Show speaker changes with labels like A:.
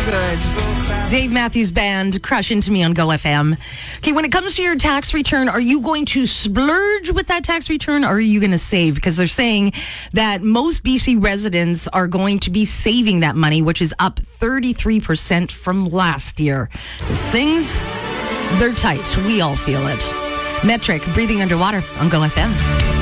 A: good. Dave Matthews Band, Crush Into Me on Go FM. Okay, when it comes to your tax return, are you going to splurge with that tax return or are you going to save? Because they're saying that most BC residents are going to be saving that money, which is up 33% from last year. Because things, they're tight. We all feel it. Metric, Breathing Underwater on Go FM.